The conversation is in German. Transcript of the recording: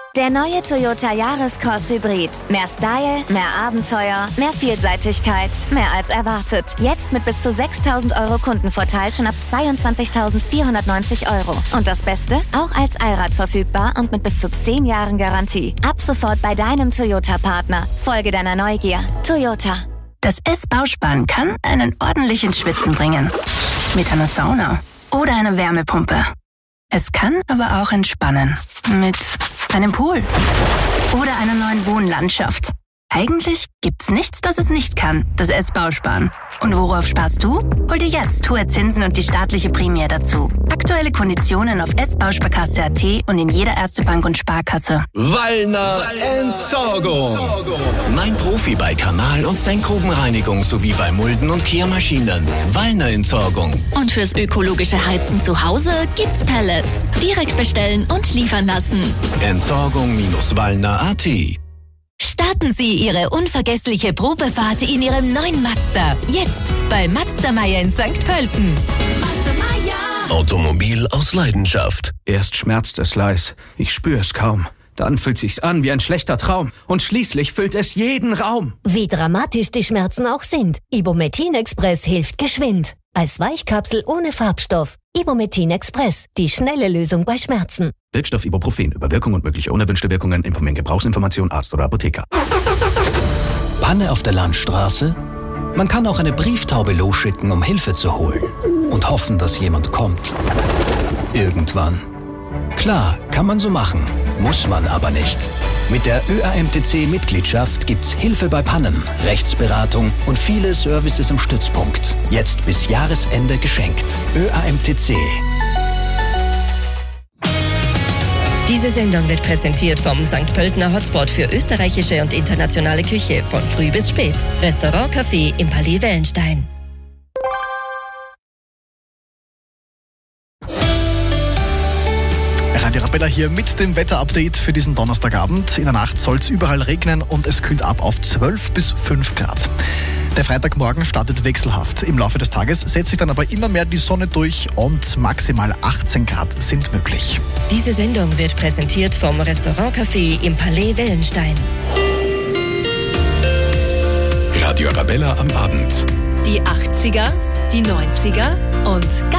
Der neue Toyota Yaris-Cross Hybrid. Mehr Style, mehr Abenteuer, mehr Vielseitigkeit, mehr als erwartet. Jetzt mit bis zu 6.000 € Kundenvorteil schon ab 22.490 €. Und das Beste? Auch als Allrad verfügbar und mit bis zu 10 Jahren Garantie. Ab sofort bei deinem Toyota-Partner. Folge deiner Neugier. Toyota. Das S-Bausparen kann einen ordentlichen Schwitzen bringen. Mit einer Sauna oder einer Wärmepumpe. Es kann aber auch entspannen. Mit einem Pool oder einer neuen Wohnlandschaft. Eigentlich gibt's nichts, das es nicht kann, das S-Bausparen. Und worauf sparst du? Hol dir jetzt hohe Zinsen und die staatliche Prämie dazu. Aktuelle Konditionen auf S-Bausparkasse.at und in jeder Ärztebank und Sparkasse. Wallner Entsorgung. Mein Profi bei Kanal- und Senkgrubenreinigung sowie bei Mulden- und Kehrmaschinen. Wallner Entsorgung. Und fürs ökologische Heizen zu Hause gibt's Pellets. Direkt bestellen und liefern lassen. Entsorgung-wallner.at. Starten Sie Ihre unvergessliche Probefahrt in Ihrem neuen Mazda. Jetzt bei Mazda Meier in St. Pölten. Automobil aus Leidenschaft. Erst schmerzt es leis, ich spüre es kaum. Dann fühlt sich's an wie ein schlechter Traum. Und schließlich füllt es jeden Raum. Wie dramatisch die Schmerzen auch sind, Ibumetin Express hilft geschwind. Als Weichkapsel ohne Farbstoff. Ibumetin Express, die schnelle Lösung bei Schmerzen. Wirkstoff Ibuprofen. Über Wirkung und mögliche unerwünschte Wirkungen informieren Gebrauchsinformation Arzt oder Apotheker. Panne auf der Landstraße? Man kann auch eine Brieftaube losschicken, um Hilfe zu holen. Und hoffen, dass jemand kommt. Irgendwann. Klar, kann man so machen. Muss man aber nicht. Mit der ÖAMTC-Mitgliedschaft gibt's Hilfe bei Pannen, Rechtsberatung und viele Services im Stützpunkt. Jetzt bis Jahresende geschenkt. ÖAMTC. Diese Sendung wird präsentiert vom St. Pöltener Hotspot für österreichische und internationale Küche von früh bis spät. Restaurant Café im Palais Wellenstein. Radio Arabella hier mit dem Wetterupdate für diesen Donnerstagabend. In der Nacht soll es überall regnen und es kühlt ab auf 12 bis 5 Grad. Der Freitagmorgen startet wechselhaft. Im Laufe des Tages setzt sich dann aber immer mehr die Sonne durch und maximal 18 Grad sind möglich. Diese Sendung wird präsentiert vom Restaurant Café im Palais Wellenstein. Radio Arabella am Abend. Die 80er, die 90er und